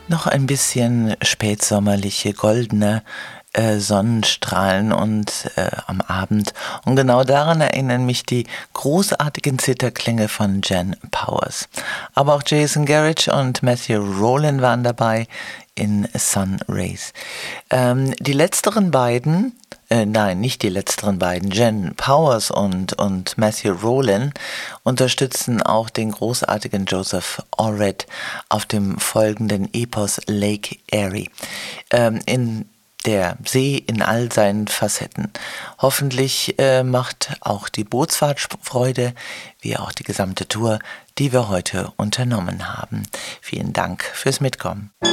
Noch ein bisschen spätsommerliche, goldene Sonnenstrahlen und am Abend. Und genau daran erinnern mich die großartigen Zitherklänge von Jen Powers. Aber auch Jason Garrett und Matthew Rowland waren dabei in Sun Rays. Die letzteren beiden, nein, nicht die letzteren beiden, Jen Powers und Matthew Rowland unterstützen auch den großartigen Joseph Orred auf dem folgenden Epos Lake Erie. In der See in all seinen Facetten. Hoffentlich macht auch die Bootsfahrt Freude, wie auch die gesamte Tour, die wir heute unternommen haben. Vielen Dank fürs Mitkommen.